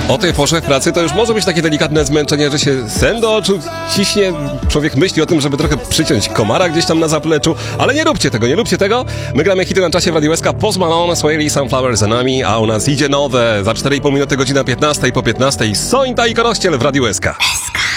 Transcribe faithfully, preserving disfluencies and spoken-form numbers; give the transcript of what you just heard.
O tej porze w pracy to już może być takie delikatne zmęczenie, że się sen do oczu ciśnie. Człowiek myśli o tym, żeby trochę przyciąć komara gdzieś tam na zapleczu, ale nie róbcie tego, nie róbcie tego. My gramy hity na czasie w Radiu S K. Post Malone, Swaley, Sunflower za nami, a u nas idzie nowe za cztery i pół minuty, godzina piętnasta i po piętnastej Sointa i Korościel w Radiu S K. S K.